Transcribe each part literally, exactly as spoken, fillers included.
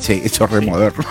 Sí, eso es re moderno.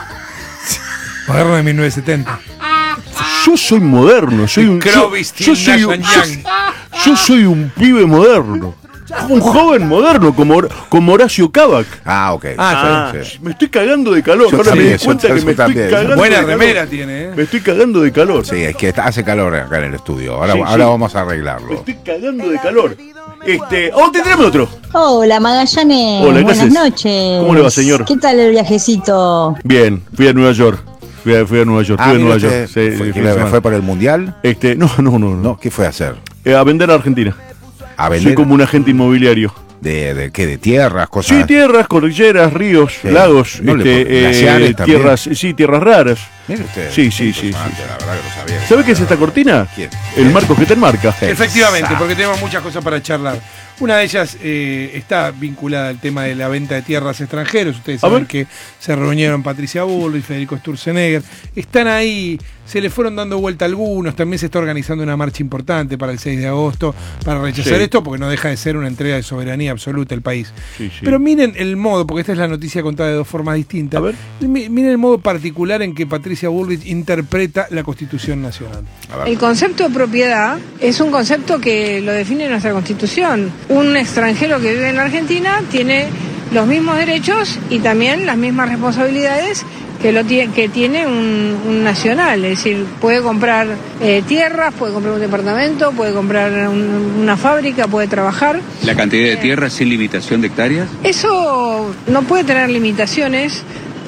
Moderno de mil novecientos setenta. Yo soy moderno, soy un yo, yo, soy un, yo, yo soy un pibe moderno. Un joven moderno como, como Horacio Cabac. Ah, ok. Ah, ah, sí. Me estoy cagando de calor. Yo Ahora también, me di cuenta yo, que yo me también. estoy cagando Buena de remera calor. tiene, ¿eh? Me estoy cagando de calor. Sí, es que está, hace calor acá en el estudio. Ahora, Sí, ahora sí. vamos a arreglarlo. Me estoy cagando de calor. Este, oh, tendremos otro. Hola, Magallanes. Hola, ¿qué buenas haces? noches. ¿Cómo le va, señor? ¿Qué tal el viajecito? Bien, fui a Nueva York. Fui a, fui a Nueva York. Ah, Fui a mira Nueva usted, York. Sí, fue, sí, que fui le- ¿Fue por el mundial? Este, no, no, no, no. No, ¿qué fue a hacer? Eh, a vender a Argentina. ¿A Soy vender? como un agente inmobiliario. ¿De, de qué? ¿De tierras? Cosas. Sí, tierras, cordilleras, ríos, Sí. lagos, No le este, pone- glaciares también. tierras, sí, tierras raras. Mire usted. Sí, sí, sí, Impresionante, sí. La verdad que no sabía. ¿Sabe qué es esta cortina? ¿Quién? El marco que te enmarca. Sí. Efectivamente, Exacto. porque tenemos muchas cosas para charlar. Una de ellas eh, está vinculada al tema de la venta de tierras extranjeros. Ustedes A saben ver. que se reunieron Patricia Bullrich, Federico Sturzenegger. Están ahí, se le fueron dando vuelta algunos. También se está organizando una marcha importante para el seis de agosto para rechazar Sí. esto, porque no deja de ser una entrega de soberanía absoluta del país. Sí, sí. Pero miren el modo, porque esta es la noticia contada de dos formas distintas. A ver. Mi- Miren el modo particular en que Patricia Bullrich interpreta la Constitución Nacional. El concepto de propiedad es un concepto que lo define nuestra Constitución. Un extranjero que vive en la Argentina tiene los mismos derechos y también las mismas responsabilidades que, lo tiene, que tiene un, un nacional. Es decir, puede comprar eh, tierras, puede comprar un departamento, puede comprar un- una fábrica, puede trabajar. ¿La cantidad de tierra sin limitación de hectáreas? Eso no puede tener limitaciones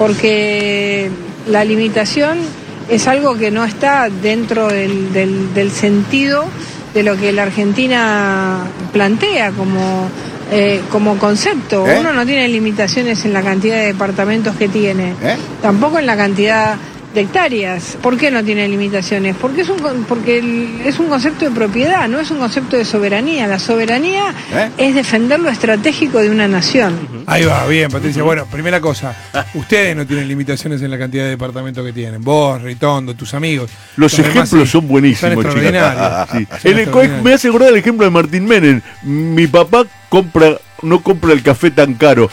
porque la limitación es algo que no está dentro del, del- del sentido de lo que la Argentina plantea como, eh, como concepto. ¿Eh? Uno no tiene limitaciones en la cantidad de departamentos que tiene, ¿Eh? tampoco en la cantidad de hectáreas. ¿Por qué no tiene limitaciones? Porque es un con- porque el- es un concepto de propiedad, no es un concepto de soberanía. La soberanía ¿Eh? es defender lo estratégico de una nación. Ahí va, bien, Patricia. Bueno, primera cosa, ustedes no tienen limitaciones en la cantidad de departamentos que tienen. Vos, Ritondo, tus amigos. Los demás ejemplos sí, son buenísimos, Son chicos. extraordinarios. Sí. Son En el co- extraordinarios. me hace acordar el ejemplo de Martín Menem. Mi papá compra, no compra el café tan caro.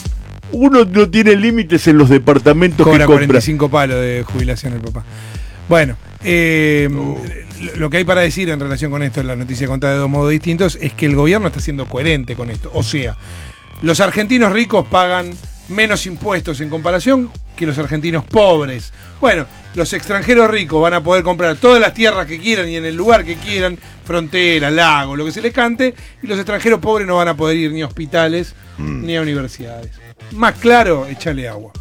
Uno no tiene límites en los departamentos Cobra que compra. cuarenta y cinco palos de jubilación el papá. Bueno, eh, lo que hay para decir en relación con esto, la noticia contada de dos modos distintos, es que el gobierno está siendo coherente con esto. O sea, los argentinos ricos pagan menos impuestos en comparación que los argentinos pobres. Bueno, los extranjeros ricos van a poder comprar todas las tierras que quieran y en el lugar que quieran, frontera, lago, lo que se les cante, y los extranjeros pobres no van a poder ir ni a hospitales Mm. ni a universidades. Más claro, échale agua.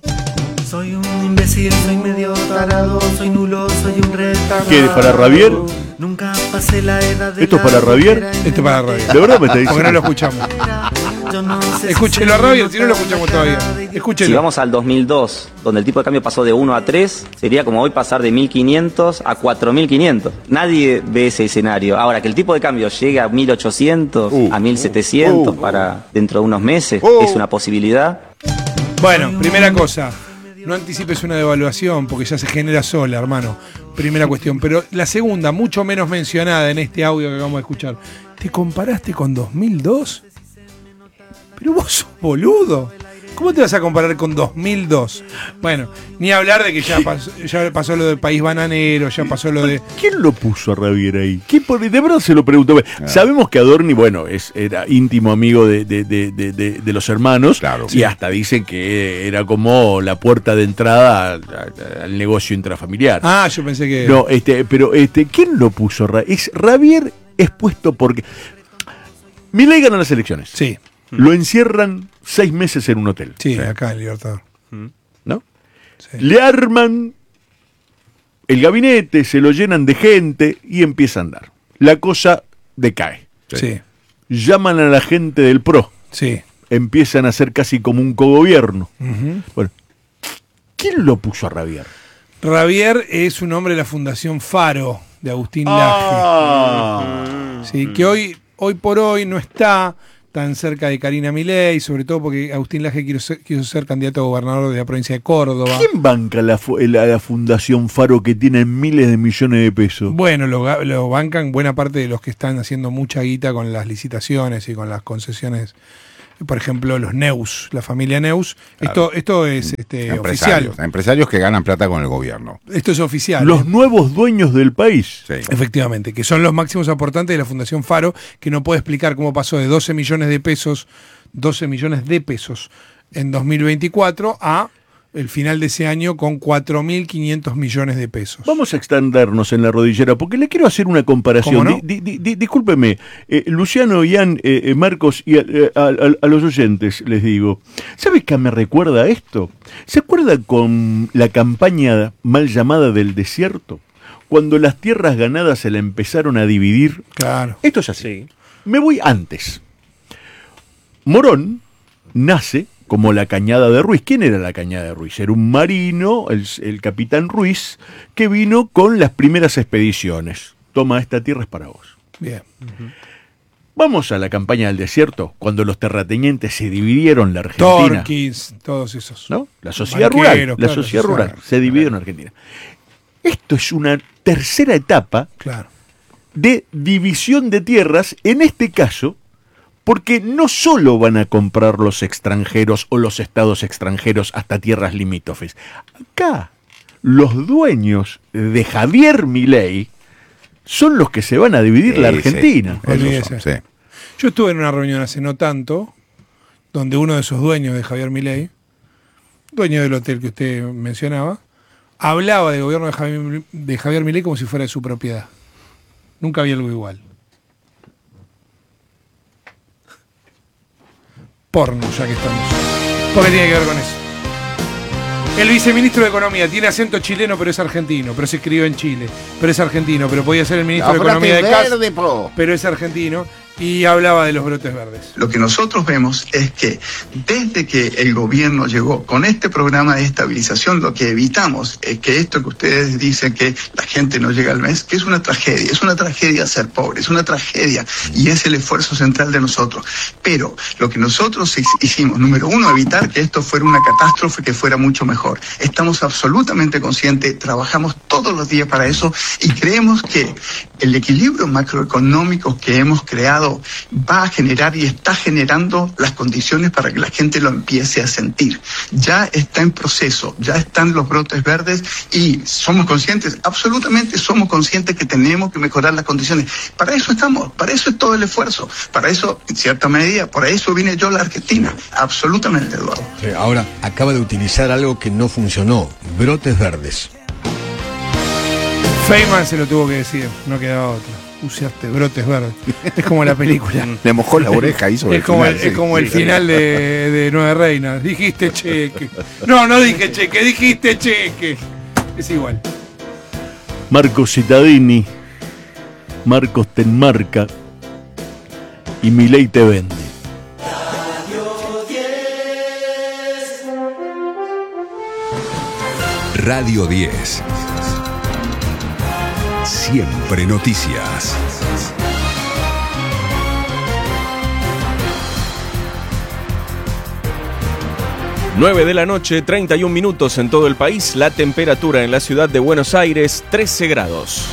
Soy un imbécil, soy medio tarado, soy nulo, soy un retardado. ¿Qué, para Rabier? Nunca pasé la edad de ¿Esto es la para Rabier? loquera en Esto es para Rabier. ¿De verdad me está Porque no diciendo? lo escuchamos. Yo no sé si Escúchelo a soy Rabier, un si no lo escuchamos todavía. Si Escúchelo. vamos al dos mil dos, donde el tipo de cambio pasó de uno a tres, sería como hoy pasar de mil quinientos a cuatro mil quinientos. Nadie ve ese escenario. Ahora, que el tipo de cambio llegue a mil ochocientos, Uh, a mil setecientos uh, para dentro de unos meses, uh. es una posibilidad. Bueno, primera cosa. No anticipes una devaluación porque ya se genera sola, hermano. Primera cuestión. Pero la segunda, mucho menos mencionada en este audio que acabamos de escuchar. ¿Te comparaste con dos mil dos? Pero vos sos boludo. ¿Cómo te vas a comparar con dos mil dos? Bueno, ni hablar de que ya pasó, ya pasó lo del país bananero, ya pasó lo de... ¿Quién lo puso a Rabier ahí? ¿Quién por- de verdad se lo preguntó. Sabemos que Adorni, bueno, es, era íntimo amigo de, de- de- de- de- de los hermanos. Claro. Y Sí. hasta dicen que era como la puerta de entrada al, al- al negocio intrafamiliar. Ah, yo pensé que... No, este, pero este, ¿quién lo puso? Ra- Es Rabier es puesto porque Milei gana las elecciones. Sí, Lo encierran seis meses en un hotel. sí, acá en Libertador. ¿No? Sí. Le arman el gabinete, se lo llenan de gente y empieza a andar. La cosa decae. Sí, Llaman a la gente del P R O. sí. Empiezan a ser casi como un cogobierno. Ujú. Bueno, ¿quién lo puso a rabiar? Rabier es un hombre de la Fundación Faro, de Agustín Ah. Laje. Sí, que hoy, hoy por hoy no está tan cerca de Karina Milei, sobre todo porque Agustín Laje quiso ser, quiso ser candidato a gobernador de la provincia de Córdoba. ¿Quién banca la, fu- la, la Fundación Faro que tiene miles de millones de pesos? Bueno, lo, ga- lo bancan buena parte de los que están haciendo mucha guita con las licitaciones y con las concesiones por ejemplo, los Neus, la familia Neus. Claro. Esto, esto es este, empresarios, oficial. Empresarios que ganan plata con el gobierno. Esto es oficial. Los ¿eh? nuevos dueños del país. Sí. Efectivamente, que son los máximos aportantes de la Fundación Faro, que no puede explicar cómo pasó de doce millones de pesos, doce millones de pesos en dos mil veinticuatro a el final de ese año con cuatro mil quinientos millones de pesos. Vamos a extendernos en la rodillera, porque le quiero hacer una comparación. ¿Cómo no? Di, di, di, discúlpeme, eh, Luciano, Ian, eh, eh, Marcos y a, a, a, a los oyentes les digo, ¿sabes qué me recuerda esto? ¿Se acuerda con la campaña mal llamada del desierto? Cuando las tierras ganadas se la empezaron a dividir. Claro. Esto es así. Me voy antes. Morón nace como la Cañada de Ruiz. ¿Quién era la Cañada de Ruiz? Era un marino, el, el capitán Ruiz, que vino con las primeras expediciones. Toma, esta tierra es para vos. Bien. Uh-huh. Vamos a la campaña del desierto, cuando los terratenientes se dividieron la Argentina. Torquís, todos esos. ¿No? La sociedad Banqueros, rural, la claro, sociedad sociedad, rural se dividió en Argentina. Esto es una tercera etapa claro. de división de tierras, en este caso, porque no solo van a comprar los extranjeros o los estados extranjeros hasta tierras limítrofes. Acá, los dueños de Javier Milei son los que se van a dividir sí, la Argentina. Sí, son, sí. Yo estuve en una reunión hace no tanto, donde uno de esos dueños de Javier Milei, dueño del hotel que usted mencionaba, hablaba del gobierno de Javier, de Javier Milei como si fuera de su propiedad. Nunca había algo igual. Porno, ya que estamos. ¿Por qué tiene que ver con eso? El viceministro de Economía tiene acento chileno, pero es argentino, pero se crió en Chile, pero es argentino, pero podía ser el ministro de Economía de C A S, pero es argentino, y hablaba de los brotes verdes. Lo que nosotros vemos es que desde que el gobierno llegó con este programa de estabilización, lo que evitamos es que esto que ustedes dicen que la gente no llega al mes, que es una tragedia, es una tragedia ser pobre, es una tragedia, y es el esfuerzo central de nosotros. Pero lo que nosotros hicimos, número uno, evitar que esto fuera una catástrofe, que fuera mucho mejor. Estamos absolutamente conscientes, trabajamos todos los días para eso, y creemos que el equilibrio macroeconómico que hemos creado va a generar y está generando las condiciones para que la gente lo empiece a sentir. Ya está en proceso, ya están los brotes verdes y somos conscientes, absolutamente somos conscientes que tenemos que mejorar las condiciones. Para eso estamos, para eso es todo el esfuerzo, para eso, en cierta medida, por eso vine yo a la Argentina, absolutamente, Eduardo. Sí, ahora, acaba de utilizar algo que no funcionó, brotes verdes. Feynman se lo tuvo que decir, no quedaba otra. Usaste brotes verdes. Es como la película. Le mojó la oreja ahí sobre es como el final. El, sí, es como sí, el sí, final de, de Nueve Reinas. Dijiste cheque. No, no dije cheque, dijiste cheque. Es igual. Marco Cittadini, Marcos te enmarca y Milei te vende. Radio diez. Siempre noticias. nueve de la noche, treinta y un minutos en todo el país. La temperatura en la ciudad de Buenos Aires, trece grados.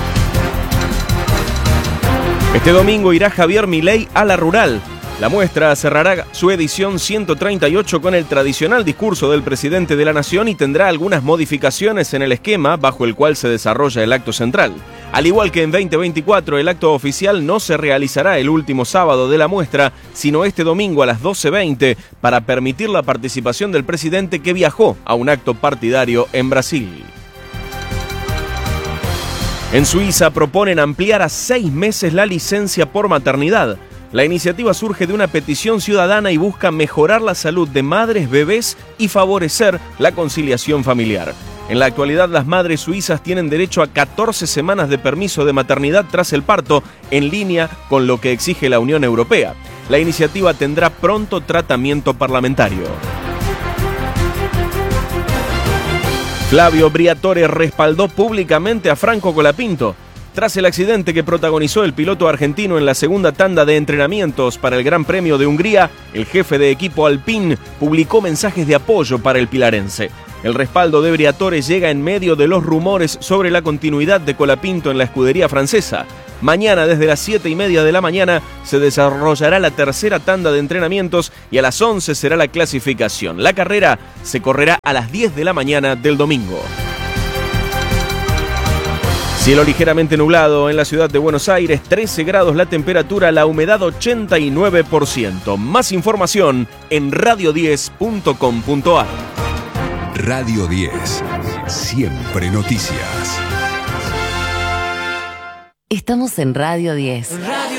Este domingo irá Javier Milei a la rural. La muestra cerrará su edición ciento treinta y ocho con el tradicional discurso del presidente de la Nación y tendrá algunas modificaciones en el esquema bajo el cual se desarrolla el acto central. Al igual que en veinte veinticuatro, el acto oficial no se realizará el último sábado de la muestra, sino este domingo a las doce veinte, para permitir la participación del presidente que viajó a un acto partidario en Brasil. En Suiza proponen ampliar a seis meses la licencia por maternidad. La iniciativa surge de una petición ciudadana y busca mejorar la salud de madres, bebés y favorecer la conciliación familiar. En la actualidad, las madres suizas tienen derecho a catorce semanas de permiso de maternidad tras el parto, en línea con lo que exige la Unión Europea. La iniciativa tendrá pronto tratamiento parlamentario. Flavio Briatore respaldó públicamente a Franco Colapinto. Tras el accidente que protagonizó el piloto argentino en la segunda tanda de entrenamientos para el Gran Premio de Hungría, el jefe de equipo Alpine publicó mensajes de apoyo para el pilarense. El respaldo de Briatore llega en medio de los rumores sobre la continuidad de Colapinto en la escudería francesa. Mañana desde las siete y media de la mañana se desarrollará la tercera tanda de entrenamientos y a las once será la clasificación. La carrera se correrá a las diez de la mañana del domingo. Cielo ligeramente nublado en la ciudad de Buenos Aires, trece grados la temperatura, la humedad ochenta y nueve por ciento. Más información en radio diez punto com punto a r. Radio diez, siempre noticias. Estamos en Radio diez. Radio